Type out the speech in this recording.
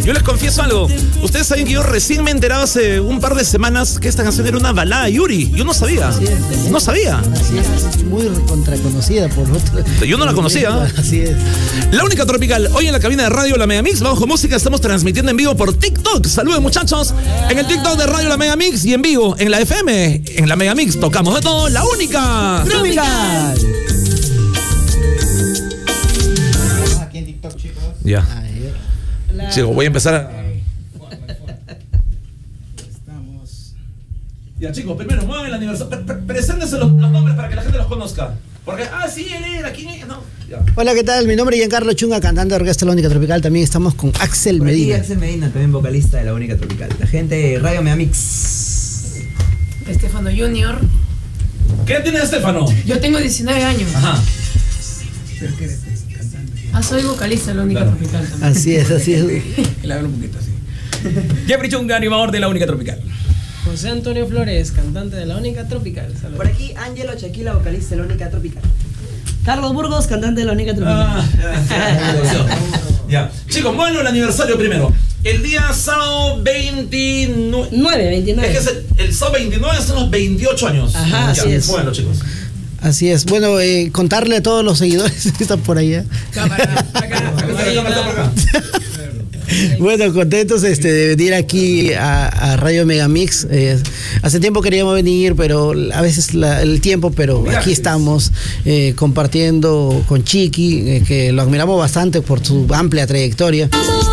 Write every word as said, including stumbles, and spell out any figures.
Yo les confieso algo. Ustedes saben que yo recién me he enterado hace un par de semanas que esta canción era una balada Yuri. Yo no sabía. Así es. No sabía. Así es. Muy contraconocida por otros. Yo no la conocía. Así es. La única tropical. Hoy en la cabina de radio La Megamix, Bajo Música, estamos transmitiendo en vivo por TikTok. Saludos, muchachos. En el TikTok de Radio La Megamix y en vivo en la F M. En La Megamix tocamos de todo. La única tropical. Aquí en TikTok, chicos. Ya. Chicos, voy a empezar a... Estamos. Ya, chicos, primero muevan el aniversario. Pre pre preséntense los, los nombres para que la gente los conozca. Porque, ah, sí, él era, ¿quién es? No. Ya. Hola, ¿qué tal? Mi nombre es Giancarlo Chunga, cantante de Orquesta La Única Tropical. También estamos con Axel Por aquí, Medina. Axel Medina, también vocalista de La Única Tropical. La gente de Radio Megamix. Estefano Junior. ¿Qué edad tiene Estefano? Yo tengo diecinueve años. Ajá. Pero que eres cantante. Ah, soy vocalista de La Única Claro. Tropical también. Así es, así es. Que la hablo un poquito así. Jeffrey Chunga, animador de La Única Tropical. José Antonio Flores, cantante de La Única Tropical. Saludos. Por aquí, Ángelo Chaquila, vocalista de La Única Tropical. Carlos Burgos, cantante de La Única Tropical. Ah, ya, ya. Ya. Chicos, muévanlo el aniversario primero. El día sábado veintinueve. nueve, veintinueve. Es que es el, el sábado veintinueve son los veintiocho años. Ajá, ya, así es. Muévanlo, chicos. Así es. Bueno, eh, contarle a todos los seguidores que están por allá. Cámara, acá, Acá. Bueno, contentos este, de venir aquí a, a Radio Megamix. Eh, hace tiempo queríamos venir, pero a veces la, el tiempo, pero aquí estamos eh, compartiendo con Chiqui, eh, que lo admiramos bastante por su amplia trayectoria.